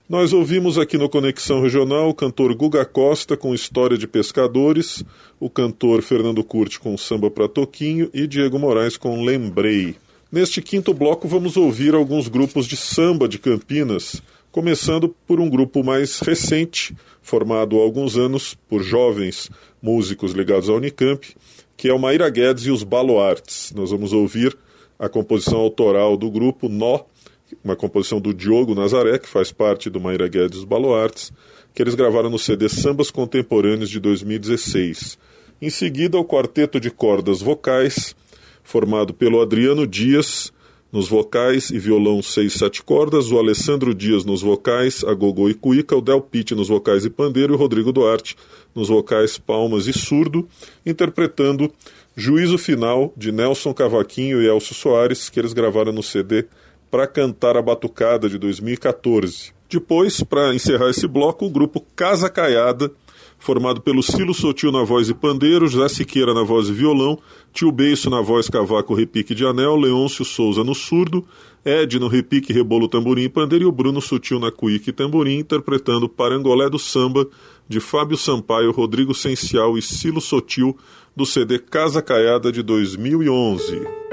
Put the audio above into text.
Nós ouvimos aqui no Conexão Regional o cantor Guga Costa com História de Pescadores, o cantor Fernando Curti com Samba pra Toquinho e Diego Moraes com Lembrei. Neste quinto bloco vamos ouvir alguns grupos de samba de Campinas, começando por um grupo mais recente, formado há alguns anos por jovens músicos ligados à Unicamp, que é o Mayra Guedes e os Baluartes. Nós vamos ouvir a composição autoral do grupo Nó, uma composição do Diogo Nazaré, que faz parte do Mayra Guedes e os Baluartes, que eles gravaram no CD Sambas Contemporâneos de 2016. Em seguida, o quarteto de cordas vocais, formado pelo Adriano Dias nos vocais e violão 6/7 cordas, o Alessandro Dias nos vocais, agogô e cuíca, o Del Pitte nos vocais e pandeiro e o Rodrigo Duarte nos vocais, palmas e surdo, interpretando Juízo Final, de Nelson Cavaquinho e Elcio Soares, que eles gravaram no CD Pra Cantar a Batucada, de 2014. Depois, para encerrar esse bloco, o grupo Casa Caiada, formado pelo Cilo Sotil na voz e pandeiro, José Siqueira na voz e violão, Tio Beiço na voz, cavaco, repique de anel, Leôncio Souza no surdo, Ed no repique, rebolo, tamborim e pandeiro e o Bruno Sutil na cuíca e tamborim, interpretando Parangolé do Samba, de Fábio Sampaio, Rodrigo Sencial e Cilo Sotil, do CD Casa Caiada de 2011.